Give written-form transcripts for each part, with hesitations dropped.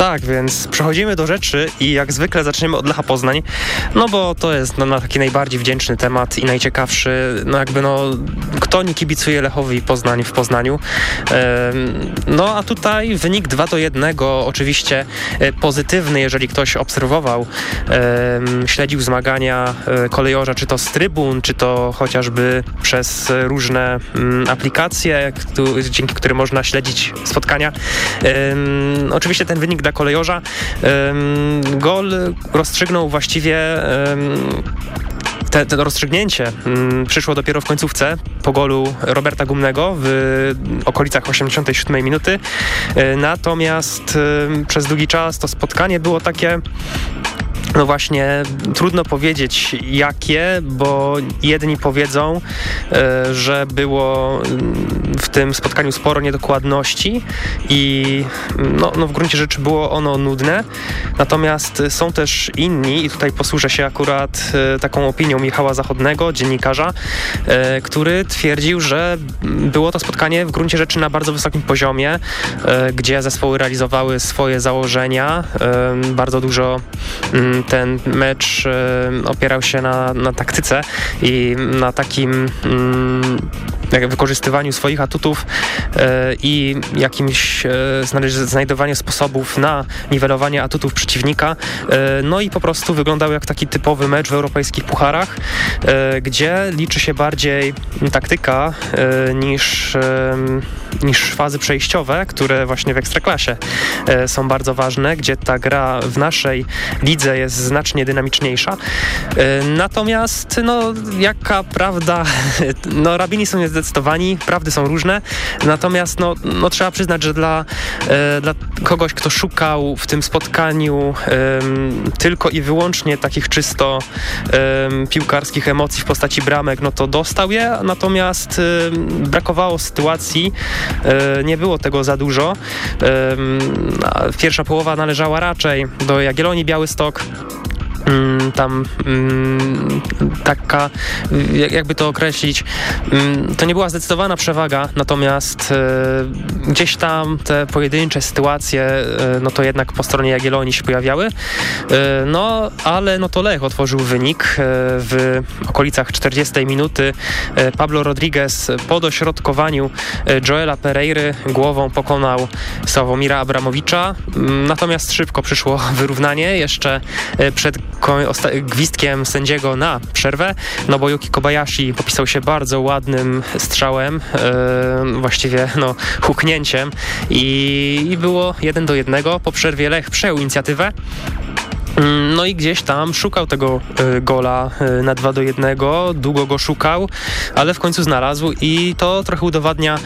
Tak, więc przechodzimy do rzeczy i jak zwykle zaczniemy od Lecha Poznań, no bo to jest na taki najbardziej wdzięczny temat i najciekawszy, kto nie kibicuje Lechowi Poznań w Poznaniu. No a tutaj wynik 2-1, oczywiście pozytywny, jeżeli ktoś obserwował, śledził zmagania kolejorza, czy to z trybun, czy to chociażby przez różne aplikacje, dzięki którym można śledzić spotkania. Oczywiście ten wynik dla kolejorza. Gol rozstrzygnął właściwie to rozstrzygnięcie przyszło dopiero w końcówce po golu Roberta Gumnego w okolicach 87 minuty. Natomiast przez długi czas to spotkanie było takie, no właśnie, trudno powiedzieć jakie, bo jedni powiedzą, że było w tym spotkaniu sporo niedokładności i w gruncie rzeczy było ono nudne. Natomiast są też inni i tutaj posłużę się akurat taką opinią Michała Zachodnego, dziennikarza, który twierdził, że było to spotkanie w gruncie rzeczy na bardzo wysokim poziomie, gdzie zespoły realizowały swoje założenia. Bardzo dużo ten mecz opierał się na taktyce i na takim wykorzystywaniu swoich atutów i jakimś znajdowaniu sposobów na niwelowanie atutów przeciwnika. No i po prostu wyglądał jak taki typowy mecz w europejskich pucharach, gdzie liczy się bardziej taktyka niż fazy przejściowe, które właśnie w Ekstraklasie są bardzo ważne, gdzie ta gra w naszej lidze jest znacznie dynamiczniejsza. Natomiast jaka prawda, rabini są niezdecydowani, prawdy są różne, natomiast trzeba przyznać, że dla kogoś, kto szukał w tym spotkaniu tylko i wyłącznie takich czysto piłkarskich emocji w postaci bramek, to dostał je, natomiast brakowało sytuacji, nie było tego za dużo. Pierwsza połowa należała raczej do Jagiellonii Białystok. Tam taka, jakby to określić, to nie była zdecydowana przewaga, natomiast gdzieś tam te pojedyncze sytuacje, to jednak po stronie Jagiellonii się pojawiały, ale to Lech otworzył wynik w okolicach 40 minuty. Pablo Rodriguez po dośrodkowaniu Joela Pereiry głową pokonał Sławomira Abramowicza, natomiast szybko przyszło wyrównanie jeszcze przed gwizdkiem sędziego na przerwę, bo Yuki Kobayashi popisał się bardzo ładnym strzałem, właściwie huknięciem i było 1-1. Po przerwie Lech przejął inicjatywę. No i gdzieś tam szukał tego gola na 2-1, długo go szukał, ale w końcu znalazł i to trochę udowadnia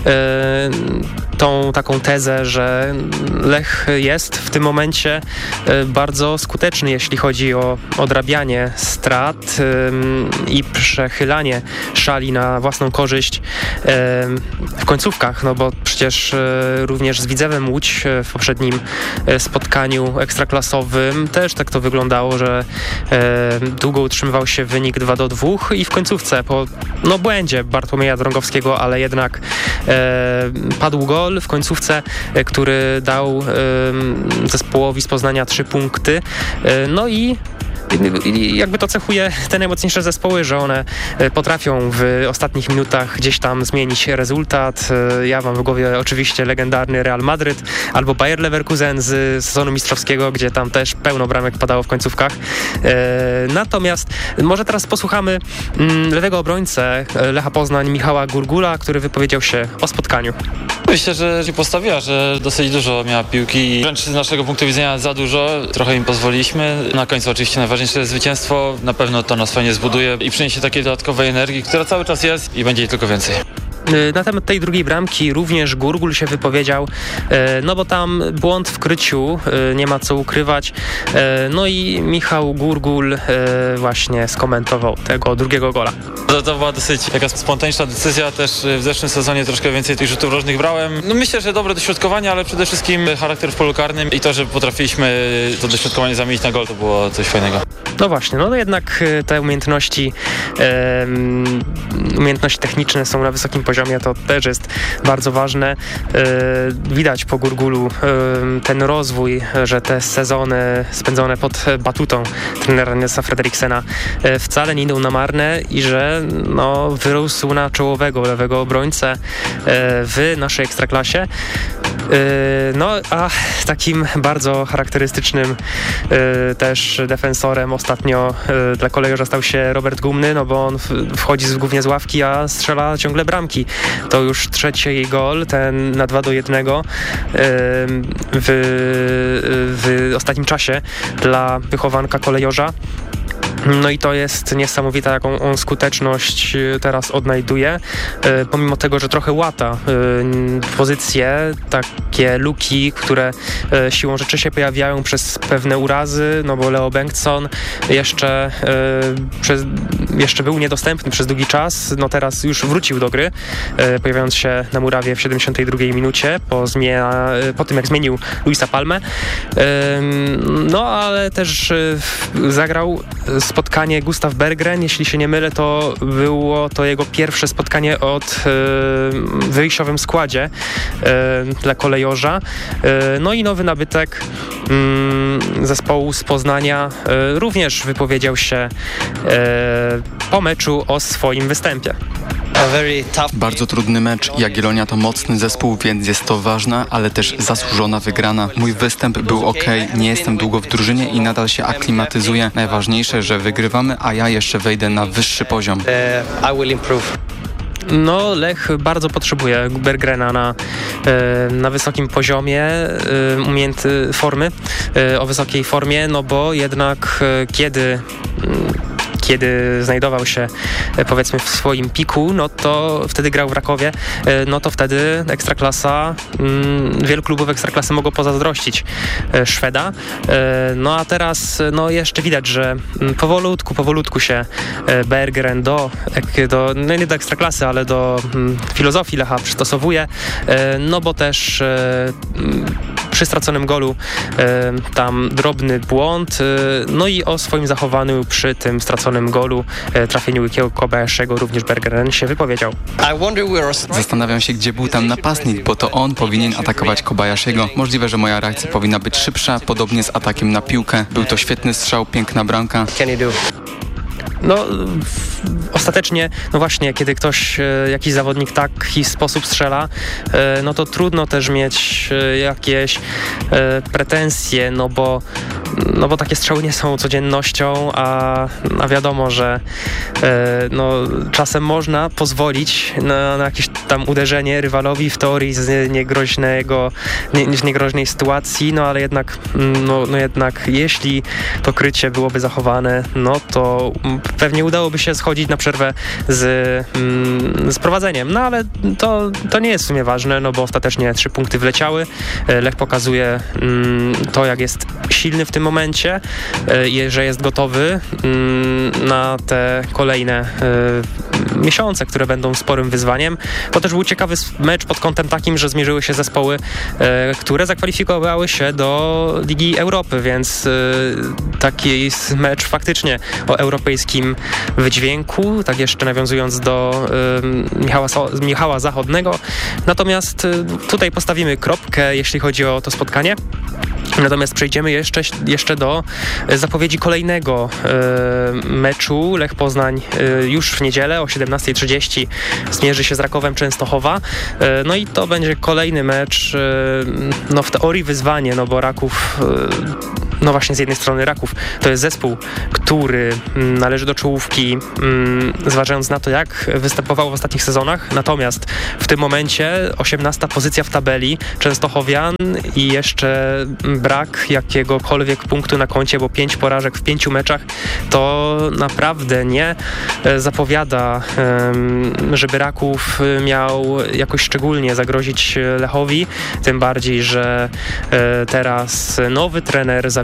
tą taką tezę, że Lech jest w tym momencie bardzo skuteczny, jeśli chodzi o odrabianie strat i przechylanie szali na własną korzyść w końcówkach, bo przecież również z Widzewem Łódź w poprzednim spotkaniu ekstraklasowym też tak to wyglądało, że długo utrzymywał się wynik 2-2 i w końcówce po błędzie Bartłomieja Drągowskiego, ale jednak padł gol w końcówce, który dał zespołowi z Poznania 3 punkty. I jakby to cechuje te najmocniejsze zespoły, że one potrafią w ostatnich minutach gdzieś tam zmienić rezultat. Ja mam w głowie oczywiście legendarny Real Madryt albo Bayer Leverkusen z sezonu mistrzowskiego, gdzie tam też pełno bramek padało w końcówkach. Natomiast może teraz posłuchamy lewego obrońcę Lecha Poznań, Michała Gurgula, który wypowiedział się o spotkaniu. Myślę, że się postawiła, że dosyć dużo miała piłki i wręcz z naszego punktu widzenia za dużo. Trochę im pozwoliliśmy. Na końcu oczywiście najważniejsze jest zwycięstwo. Na pewno to nas fajnie zbuduje i przyniesie takiej dodatkowej energii, która cały czas jest i będzie jej tylko więcej. Na temat tej drugiej bramki również Gurgul się wypowiedział, bo tam błąd w kryciu, nie ma co ukrywać. I Michał Gurgul właśnie skomentował tego drugiego gola. To była dosyć taka spontaniczna decyzja, też w zeszłym sezonie troszkę więcej tych rzutów rożnych brałem. Myślę, że dobre dośrodkowanie, ale przede wszystkim charakter w polu karnym i to, że potrafiliśmy to dośrodkowanie zamienić na gol, to było coś fajnego. No właśnie, jednak te umiejętności techniczne są na wysokim poziomie. poziomie to też jest bardzo ważne. Widać po Gurgulu ten rozwój, że te sezony spędzone pod batutą trenera Nielsa Fredriksena wcale nie idą na marne i że wyrósł na czołowego lewego obrońcę w naszej ekstraklasie. A takim bardzo charakterystycznym też defensorem ostatnio dla Kolejorza stał się Robert Gumny, bo on wchodzi głównie z ławki, a strzela ciągle bramki. To już trzeci gol, ten na 2-1 w ostatnim czasie dla wychowanka Kolejorza. No i to jest niesamowita, jaką on skuteczność teraz odnajduje, pomimo tego, że trochę łata pozycje, takie luki, które siłą rzeczy się pojawiają przez pewne urazy, bo Leo Bengtsson jeszcze był niedostępny przez długi czas, teraz już wrócił do gry, pojawiając się na murawie w 72 minucie po tym, jak zmienił Luisa Palmę, ale też zagrał spotkanie Gustav Berggren, jeśli się nie mylę, to było to jego pierwsze spotkanie w wyjściowym składzie dla Kolejorza. I nowy nabytek zespołu z Poznania również wypowiedział się po meczu o swoim występie. Bardzo trudny mecz. Jagiellonia to mocny zespół, więc jest to ważna, ale też zasłużona wygrana. Mój występ był ok, nie jestem długo w drużynie i nadal się aklimatyzuję. Najważniejsze, że wygrywamy, a ja jeszcze wejdę na wyższy poziom. Lech bardzo potrzebuje Berggrena na wysokim poziomie formy, o wysokiej formie, bo jednak kiedy znajdował się, powiedzmy, w swoim piku, to wtedy grał w Rakowie, to wtedy Ekstraklasa, wielu klubów Ekstraklasy mogło pozazdrościć Szweda. A teraz jeszcze widać, że powolutku się Berggren nie do Ekstraklasy, ale do filozofii Lecha przystosowuje, bo też przy straconym golu tam drobny błąd, i o swoim zachowaniu przy tym straconym golu, trafieniu Łukiego Kobayashiego również Berggren się wypowiedział. Zastanawiam się, gdzie był tam napastnik, bo to on powinien atakować Kobayashiego. Możliwe, że moja reakcja powinna być szybsza, podobnie z atakiem na piłkę. Był to świetny strzał, piękna bramka. Ostatecznie, właśnie, kiedy jakiś zawodnik w taki sposób strzela, to trudno też mieć jakieś pretensje, bo takie strzały nie są codziennością, a wiadomo, że czasem można pozwolić na jakieś tam uderzenie rywalowi w teorii z niegroźnej sytuacji, ale jednak, jednak jeśli to krycie byłoby zachowane, to pewnie udałoby się schodzić na przerwę z prowadzeniem. Ale to nie jest w sumie ważne, bo ostatecznie 3 punkty wleciały. Lech pokazuje to, jak jest silny w tym momencie i że jest gotowy na te kolejne miesiące, które będą sporym wyzwaniem. To też był ciekawy mecz pod kątem takim, że zmierzyły się zespoły, które zakwalifikowały się do Ligi Europy, więc taki mecz faktycznie o europejskim wydźwięku, tak jeszcze nawiązując do Michała Zachodnego. Natomiast tutaj postawimy kropkę, jeśli chodzi o to spotkanie. Natomiast przejdziemy jeszcze do zapowiedzi kolejnego meczu. Lech Poznań już w niedzielę o 17:30 zmierzy się z Rakowem Częstochowa. I to będzie kolejny mecz, w teorii wyzwanie, bo Raków, właśnie z jednej strony Raków to jest zespół, który należy do czołówki, zważając na to, jak występował w ostatnich sezonach. Natomiast w tym momencie 18. pozycja w tabeli Częstochowian i jeszcze brak jakiegokolwiek punktu na koncie, bo 5 porażek w 5 meczach to naprawdę nie zapowiada, żeby Raków miał jakoś szczególnie zagrozić Lechowi, tym bardziej, że teraz nowy trener Zawiercie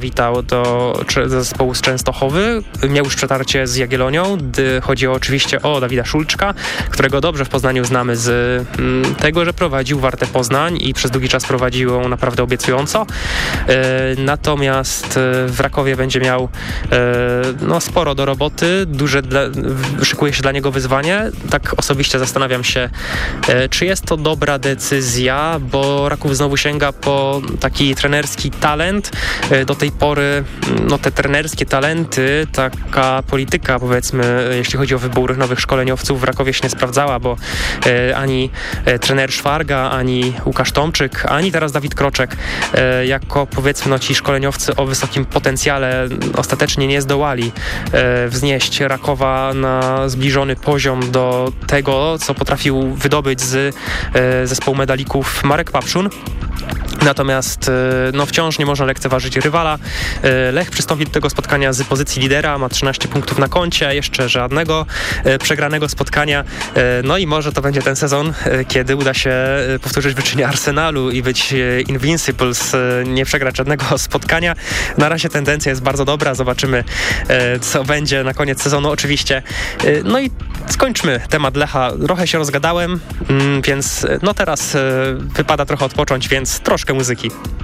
zawitał do zespołu z Częstochowy. Miał już przetarcie z Jagiellonią. Chodzi oczywiście o Dawida Szulczka, którego dobrze w Poznaniu znamy z tego, że prowadził Wartę Poznań i przez długi czas prowadził ją naprawdę obiecująco. Natomiast w Rakowie będzie miał sporo do roboty, szykuje się dla niego wyzwanie. Tak osobiście zastanawiam się, czy jest to dobra decyzja, bo Raków znowu sięga po taki trenerski talent. Do tej pory te trenerskie talenty, taka polityka, powiedzmy, jeśli chodzi o wybór nowych szkoleniowców w Rakowie się nie sprawdzała, bo ani trener Szwarga, ani Łukasz Tomczyk, ani teraz Dawid Kroczek jako, powiedzmy, ci szkoleniowcy o wysokim potencjale ostatecznie nie zdołali wznieść Rakowa na zbliżony poziom do tego, co potrafił wydobyć z zespołu medalików Marek Papszun. Natomiast wciąż nie można lekceważyć rywala. Lech przystąpi do tego spotkania z pozycji lidera, ma 13 punktów na koncie, jeszcze żadnego przegranego spotkania. I może to będzie ten sezon, kiedy uda się powtórzyć wyczyny Arsenalu i być Invincibles, nie przegrać żadnego spotkania. Na razie tendencja jest bardzo dobra, zobaczymy, co będzie na koniec sezonu oczywiście. I skończmy temat Lecha. Trochę się rozgadałem, więc teraz wypada trochę odpocząć, więc troszkę muzyki.